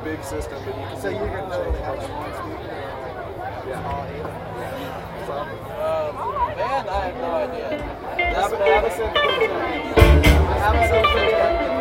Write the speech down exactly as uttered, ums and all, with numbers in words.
big system, but you can So you're going to literally have one speaker? Yeah. All eight? So, Um, man, I have no idea. Have a, have a sense of